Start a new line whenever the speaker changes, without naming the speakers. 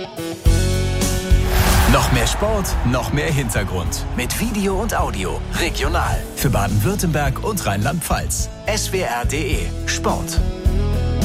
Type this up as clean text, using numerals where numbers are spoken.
Noch mehr Sport, noch mehr Hintergrund. Mit Video und Audio. Regional. Für Baden-Württemberg und Rheinland-Pfalz. swr.de Sport.